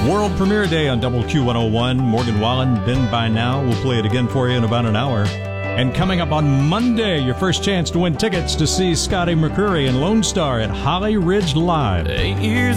World Premiere Day on WQ101. Morgan Wallen, Been By Now. We'll play it again for you in about an hour. And coming up on Monday, your first chance to win tickets to see Scotty McCreery and Lone Star at Holly Ridge Live. 8 years